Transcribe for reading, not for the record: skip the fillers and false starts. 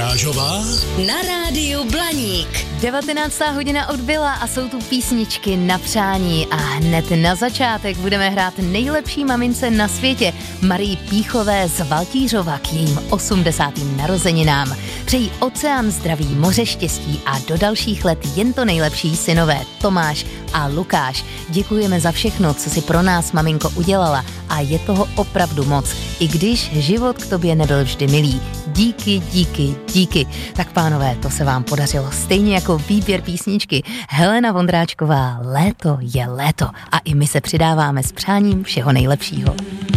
Vorážová na rádiu Blaník. 19. hodina odbyla a jsou tu písničky na přání a hned na začátek budeme hrát nejlepší mamince na světě Marii Píchové z Valtířova k jejím 80. narozeninám. Přejí oceán zdraví, moře štěstí a do dalších let jen to nejlepší synové Tomáš a Lukáš. Děkujeme za všechno, co si pro nás, maminko, udělala a je toho opravdu moc, i když život k tobě nebyl vždy milý. Díky, díky, díky. Tak pánové, to se vám podařilo. Stejně jako výběr písničky. Helena Vondráčková, Léto je léto. A i my se přidáváme s přáním všeho nejlepšího.